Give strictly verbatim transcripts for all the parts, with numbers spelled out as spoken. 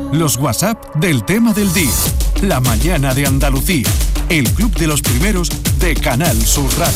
Los WhatsApp del tema del día. La mañana de Andalucía. El club de los primeros de Canal Sur Radio.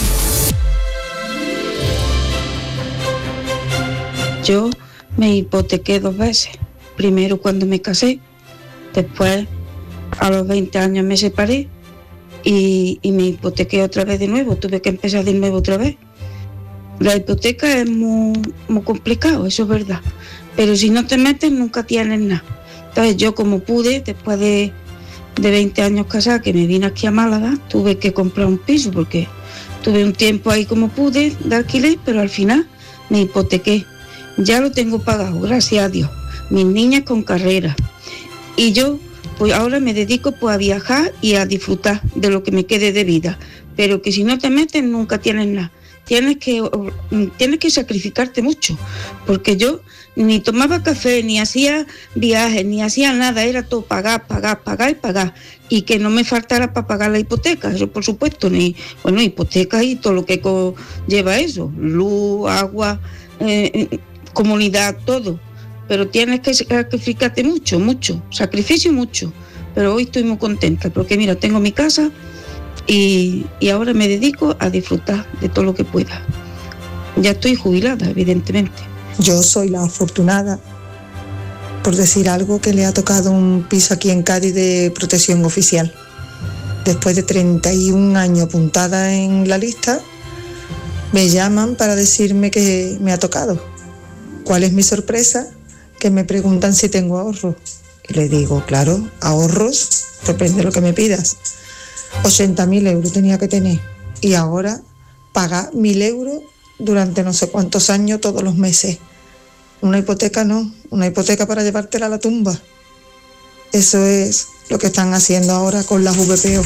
Yo me hipotequé dos veces. Primero cuando me casé, después a los veinte años me separé y, y me hipotequé otra vez de nuevo. Tuve que empezar de nuevo otra vez. La hipoteca es muy, muy complicado, eso es verdad. Pero si no te metes, nunca tienes nada. Entonces yo, como pude, después de, de veinte años casada, que me vine aquí a Málaga, tuve que comprar un piso porque tuve un tiempo ahí como pude de alquiler, pero al final me hipotequé. Ya lo tengo pagado, gracias a Dios. Mis niñas con carrera. Y yo, pues ahora me dedico pues a viajar y a disfrutar de lo que me quede de vida. Pero que si no te metes, nunca tienes nada. Tienes que, tienes que sacrificarte mucho, porque yo ni tomaba café, ni hacía viajes, ni hacía nada, era todo pagar, pagar, pagar y pagar, y que no me faltara para pagar la hipoteca, eso por supuesto, ni, bueno, hipoteca y todo lo que lleva eso, luz, agua, eh, comunidad, todo, pero tienes que sacrificarte mucho, mucho, sacrificio mucho, pero hoy estoy muy contenta, porque mira, tengo mi casa, Y, y ahora me dedico a disfrutar de todo lo que pueda. Ya estoy jubilada, evidentemente. Yo soy la afortunada, por decir algo, que le ha tocado un piso aquí en Cádiz de protección oficial. Después de treinta y un años apuntada en la lista, me llaman para decirme que me ha tocado. ¿Cuál es mi sorpresa? Que me preguntan si tengo ahorros. Y le digo, claro, ahorros, depende de lo que me pidas. ochenta mil euros tenía que tener y ahora pagar mil euros durante no sé cuántos años todos los meses. Una hipoteca no, una hipoteca para llevártela a la tumba. Eso es lo que están haciendo ahora con las V P O.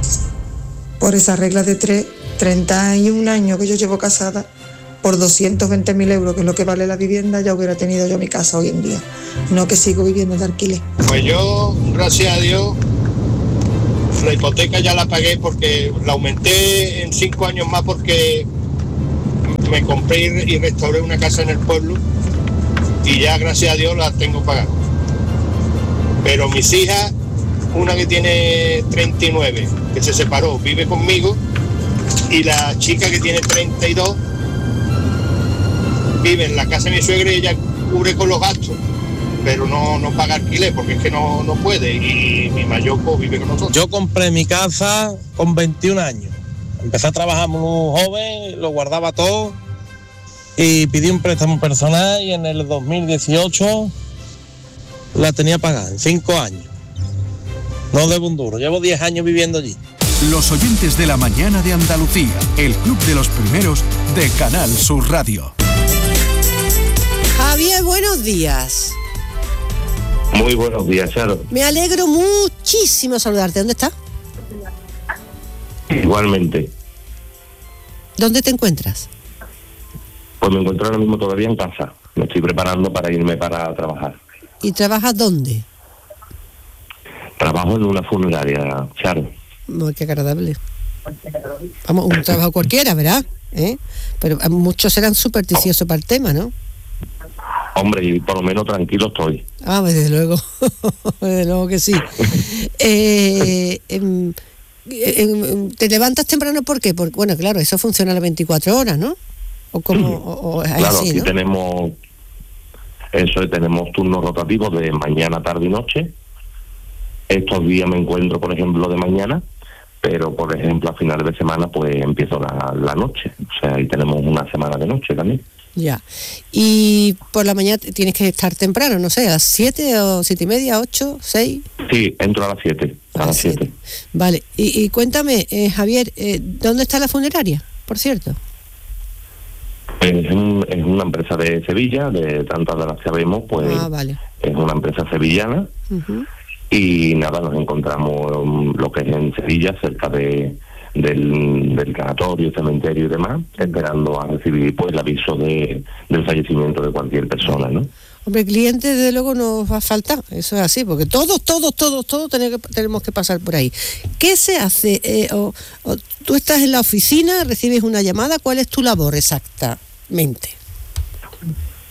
Por esa regla de tres, treinta y un años que yo llevo casada, por doscientos veinte mil euros, que es lo que vale la vivienda, ya hubiera tenido yo mi casa hoy en día. No que sigo viviendo de alquiler. Pues yo, gracias a Dios, la hipoteca ya la pagué porque la aumenté en cinco años más porque me compré y restauré una casa en el pueblo y ya gracias a Dios la tengo pagada. Pero mis hijas, una que tiene treinta y nueve, que se separó, vive conmigo, y la chica que tiene treinta y dos vive en la casa de mi suegra y ella cubre con los gastos, pero no, no paga alquiler porque es que no, no puede, y mi mayor pues, vive con nosotros. Yo compré mi casa con veintiún años. Empecé a trabajar muy joven, lo guardaba todo y pedí un préstamo personal y en el dos mil dieciocho la tenía pagada en cinco años. No debo un duro, llevo diez años viviendo allí. Los oyentes de la mañana de Andalucía, el club de los primeros de Canal Sur Radio. Javier, buenos días. Muy buenos días, Charo. Me alegro muchísimo saludarte. ¿Dónde estás? Igualmente. ¿Dónde te encuentras? Pues me encuentro ahora mismo todavía en casa. Me estoy preparando para irme para trabajar. ¿Y trabajas dónde? Trabajo en una funeraria, Charo. Muy qué agradable. Vamos, un trabajo cualquiera, ¿verdad? ¿Eh? Pero muchos serán supersticiosos oh. para el tema, ¿no? Hombre, y por lo menos tranquilo estoy. Ah, pues desde luego, desde luego que sí. eh, eh, eh, ¿Te levantas temprano por qué? Porque, bueno, claro, eso funciona a las veinticuatro horas, ¿no? O como, o, o es claro, así, aquí ¿no? tenemos, eso, tenemos turnos rotativos de mañana, tarde y noche. Estos días me encuentro, por ejemplo, de mañana, pero, por ejemplo, a finales de semana, pues empiezo la, la noche. O sea, ahí tenemos una semana de noche también. Ya. Y por la mañana tienes que estar temprano, no sé, a las siete o siete y media, ocho, seis. Sí, entro a las siete. A, a las siete. Vale. Y, y cuéntame, eh, Javier, eh, ¿dónde está la funeraria, por cierto? Es, un, es una empresa de Sevilla, de tantas de las que sabemos, pues ah, vale. Es una empresa sevillana. Uh-huh. Y nada, nos encontramos um, lo que es en Sevilla, cerca de del, del canatorio, cementerio y demás, esperando a recibir pues el aviso de del fallecimiento de cualquier persona, ¿no? Hombre, clientes desde luego nos va a faltar, eso es así, porque todos, todos, todos, todos tenemos que, tenemos que pasar por ahí. ¿Qué se hace? Eh, o, o, tú estás en la oficina, recibes una llamada, ¿cuál es tu labor exactamente?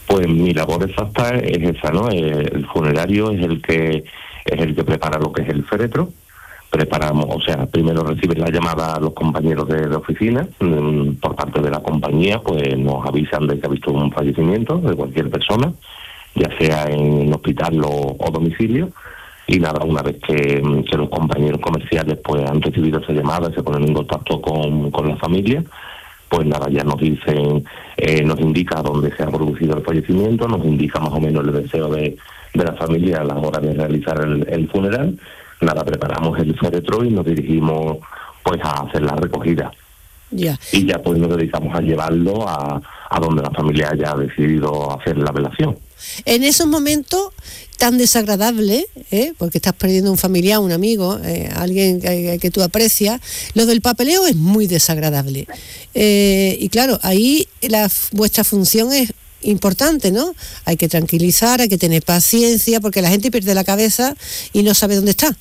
Pues mi labor exacta es esa, ¿no? El funerario es el que es el que prepara lo que es el féretro. Preparamos, o sea, primero reciben la llamada a los compañeros de, de oficina, mmm, por parte de la compañía, pues nos avisan de que ha visto un fallecimiento de cualquier persona, ya sea en hospital o, o domicilio, y nada, una vez que, que los compañeros comerciales pues han recibido esa llamada, se ponen en contacto con, con la familia, pues nada, ya nos dicen, eh, nos indica dónde se ha producido el fallecimiento, nos indica más o menos el deseo de, de la familia a la hora de realizar el, el funeral. Nada, preparamos el féretro y nos dirigimos pues a hacer la recogida. Ya. Y ya pues nos dedicamos a llevarlo a, a donde la familia haya decidido hacer la velación. En esos momentos tan desagradables, ¿eh? Porque estás perdiendo un familiar, un amigo, eh, alguien que, que tú aprecias, lo del papeleo es muy desagradable. Eh, y claro, ahí la, vuestra función es importante, ¿no? Hay que tranquilizar, hay que tener paciencia, porque la gente pierde la cabeza y no sabe dónde está.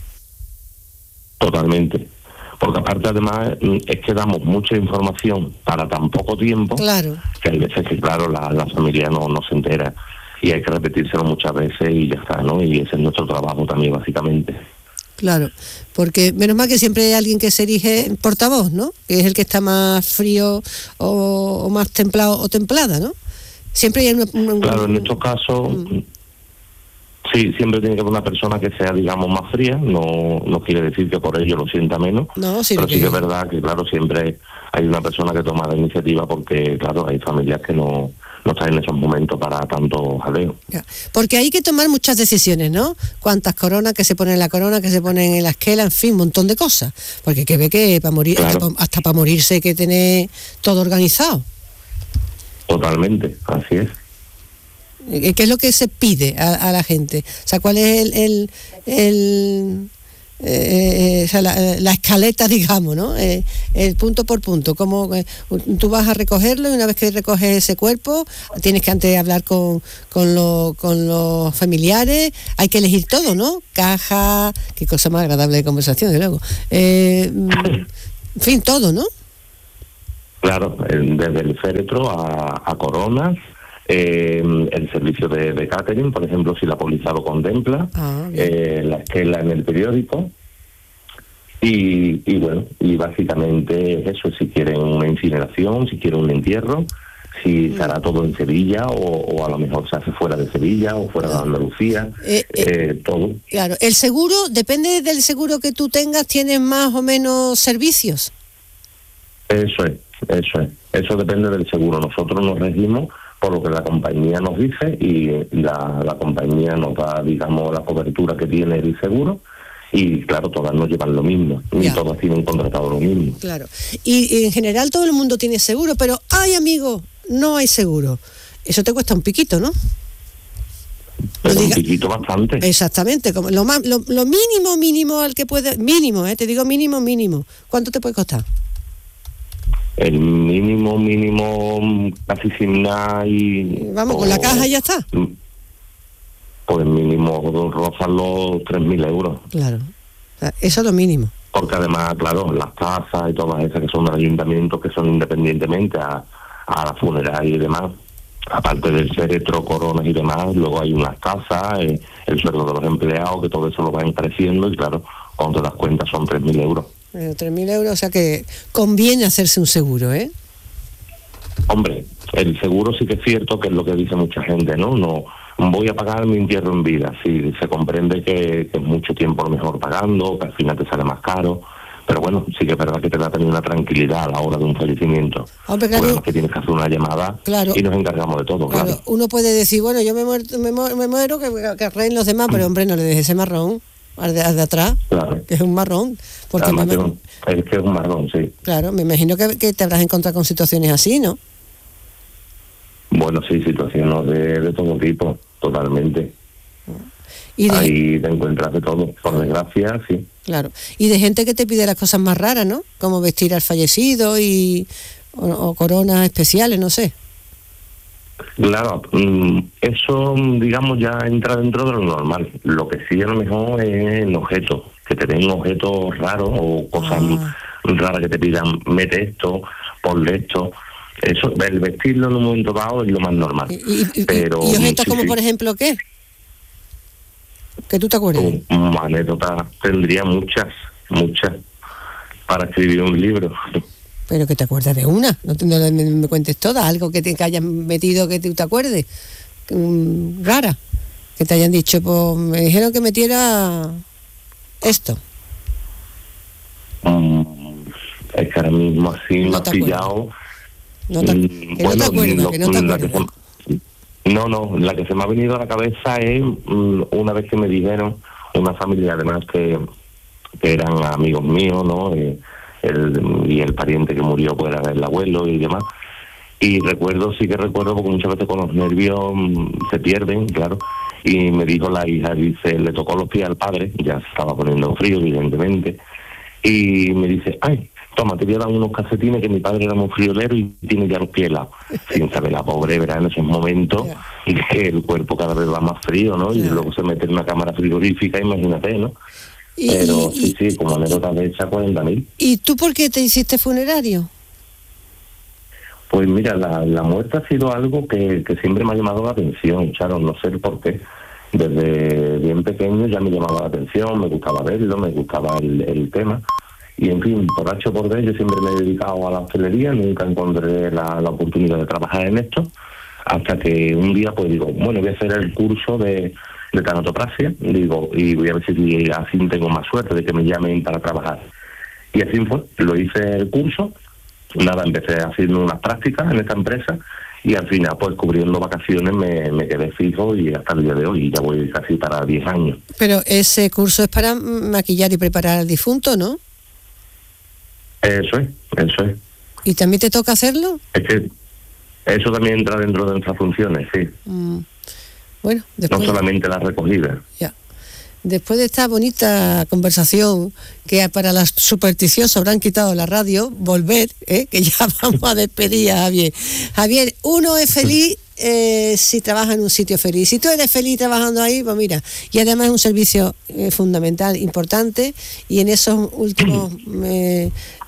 Totalmente. Porque aparte, además, es que damos mucha información para tan poco tiempo, claro, que hay veces que, claro, la, la familia no, no se entera y hay que repetírselo muchas veces y ya está, ¿no? Y ese es nuestro trabajo también, básicamente. Claro, porque menos mal que siempre hay alguien que se erige portavoz, ¿no? Que es el que está más frío o, o más templado o templada, ¿no? Siempre hay una... una claro, en estos casos... Mm. Sí, siempre tiene que haber una persona que sea, digamos, más fría, no no quiere decir que por ello lo sienta menos, no, sí, pero que... sí que es verdad que, claro, siempre hay una persona que toma la iniciativa porque, claro, hay familias que no, no están en esos momentos para tanto jaleo. Ya. Porque hay que tomar muchas decisiones, ¿no? Cuántas coronas que se ponen en la corona, que se ponen en la esquela, en fin, un montón de cosas. Porque hay que ver que para morir, claro, hasta, hasta para morirse hay que tener todo organizado. Totalmente, así es. ¿Qué es lo que se pide a, a la gente? O sea, ¿cuál es el, el, el eh, o sea, la, la escaleta, digamos, ¿no? Eh, el punto por punto. Como eh, tú vas a recogerlo y una vez que recoges ese cuerpo, tienes que antes hablar con, con, lo, con los familiares. Hay que elegir todo, ¿no? Caja, qué cosa más agradable de conversación, de luego. Eh, en fin, todo, ¿no? Claro, desde el féretro a, a coronas. Eh, el servicio de, de catering, por ejemplo, si la póliza lo contempla, ah, eh, la esquela en el periódico y, y bueno, y básicamente es eso, si quieren una incineración, si quieren un entierro, si mm. se hará todo en Sevilla o, o a lo mejor se hace fuera de Sevilla o fuera de Andalucía, eh, eh, eh, todo. Claro, el seguro, depende del seguro que tú tengas, ¿tienes más o menos servicios? Eso es, eso es, eso depende del seguro. Nosotros nos regimos por lo que la compañía nos dice y la, la compañía nos da, digamos, la cobertura que tiene el seguro y, claro, todas nos llevan lo mismo y ya. Todas tienen contratado lo mismo. Claro, y, y en general todo el mundo tiene seguro, pero ¡ay, amigo! No hay seguro. Eso te cuesta un piquito, ¿no? Pero no diga... un piquito bastante. Exactamente, como lo, más, lo, lo mínimo, mínimo al que puede... Mínimo, ¿eh? Te digo mínimo, mínimo. ¿Cuánto te puede costar? El mínimo, mínimo, casi sin nada y... Vamos, o, con la caja ya está. Pues mínimo rozan los tres mil euros. Claro, o sea, eso es lo mínimo. Porque además, claro, las tasas y todas esas que son del ayuntamiento, que son independientemente a, a la funeraria y demás, aparte del féretro, coronas y demás, luego hay unas tasas, eh, el sueldo de los empleados, que todo eso lo va encareciendo y claro, cuando te das cuenta son tres mil euros. Eh, tres mil euros, o sea que conviene hacerse un seguro, ¿eh? Hombre, el seguro sí que es cierto que es lo que dice mucha gente, ¿no? No voy a pagar mi entierro en vida. Sí, se comprende que, que es mucho tiempo a lo mejor pagando, que al final te sale más caro, pero bueno, sí que es verdad que te da también una tranquilidad a la hora de un fallecimiento. Hombre, claro, bueno, que tienes que hacer una llamada, claro, y nos encargamos de todo, claro. claro. Uno puede decir, bueno, yo me muero, me muero, me muero que, que arreglen los demás, pero hombre, no le dejes ese marrón. Al de, al de atrás, claro, que es un marrón. Porque me, me, es que es un marrón, sí. Claro, me imagino que, que te habrás encontrado con situaciones así, ¿no? Bueno, sí, situaciones de, de todo tipo, totalmente. ¿Y de... Ahí te encuentras de todo, por desgracia, sí. Claro, y de gente que te pide las cosas más raras, ¿no? Como vestir al fallecido y o, o coronas especiales, no sé. Claro, eso, digamos, ya entra dentro de lo normal. Lo que sí a lo mejor es el objeto, que te den objetos raros o cosas ah. raras que te pidan, mete esto, ponle esto, Eso, el vestirlo en un momento dado es lo más normal. ¿Y, y, pero, y objetos sí, como sí. por ejemplo qué? ¿Que tú te acuerdas? Um, anécdotas tendría muchas, muchas, para escribir un libro. Pero que te acuerdas de una, no, te, no me, me cuentes todas, algo que te que hayan metido que te, te acuerdes, um, rara, que te hayan dicho, pues me dijeron que metiera esto. Um, es que ahora mismo así No me has te acuerdas. pillado. No te, Mm, que no te acuerdas, lo- que no te la que acuerdas. se- no, no, la que se me ha venido a la cabeza es mm, una vez que me dijeron, una familia además que, que eran amigos míos, ¿no? Eh, el, y el pariente que murió pues era el abuelo y demás. Y recuerdo, sí que recuerdo, porque muchas veces con los nervios mm, se pierden, claro. Y me dijo la hija, dice, le tocó los pies al padre, ya se estaba poniendo frío, evidentemente. Y me dice, ay, toma, te voy a dar unos calcetines que mi padre era muy friolero y tiene ya los pies helados. Sin saber, la pobre, ¿verdad? En esos momentos que el cuerpo cada vez va más frío, ¿no? Y Claro. luego se mete en una cámara frigorífica, imagínate, ¿no? Y, Pero y- sí, sí, como anécdota de esa cuarenta mil. ¿Y tú por qué te hiciste funerario? Pues mira, la, la muerte ha sido algo que, que siempre me ha llamado la atención, Charo, no sé por qué. Desde bien pequeño ya me llamaba la atención, me gustaba verlo, me gustaba el, el tema. Y en fin, por H o por B, yo siempre me he dedicado a la hostelería, nunca encontré la, la oportunidad de trabajar en esto, hasta que un día pues digo, bueno, voy a hacer el curso de, de tanatopraxia, digo, y voy a ver si así tengo más suerte de que me llamen para trabajar. Y así fue, lo hice el curso, nada, empecé haciendo unas prácticas en esta empresa, y al final, pues cubriendo vacaciones, me, me quedé fijo y hasta el día de hoy, ya voy casi para diez años. Pero ese curso es para maquillar y preparar al difunto, ¿no? Eso es, eso es. ¿Y también te toca hacerlo? Es que eso también entra dentro de nuestras funciones, sí. Mm, bueno, No después... solamente la recogida. Ya. Después de esta bonita conversación, que para las supersticiosos habrán quitado la radio, volver, ¿eh? Que ya vamos a despedir a Javier. Javier, uno es feliz eh, si trabaja en un sitio feliz. Si tú eres feliz trabajando ahí, pues mira, y además es un servicio eh, fundamental, importante, y en esos últimos eh,